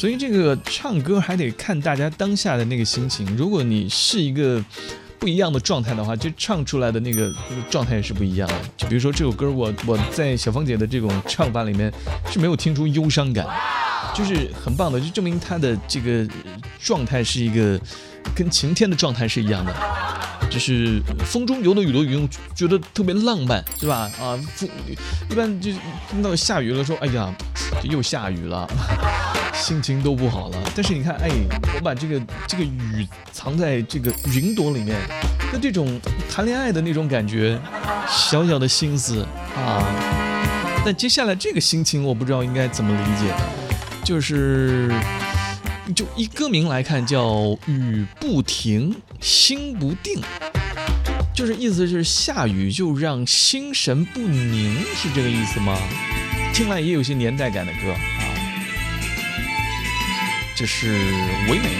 所以这个唱歌还得看大家当下的那个心情。如果你是一个不一样的状态的话，就唱出来的那个状态也是不一样的。就比如说这首歌我在小芳姐的这种唱法里面是没有听出忧伤感，就是很棒的，就证明她的这个状态是一个跟晴天的状态是一样的，就是风中游的雨的雨，觉得特别浪漫，是吧？啊，一般就听到下雨了说，哎呀，又下雨了，心情都不好了。但是你看，哎，我把这个雨藏在这个云朵里面，那这种谈恋爱的那种感觉，小小的心思啊。但接下来这个心情，我不知道应该怎么理解，就依歌名来看，叫雨不停，心不定，就是意思是下雨就让心神不宁，是这个意思吗？听来也有些年代感的歌啊。这是唯美。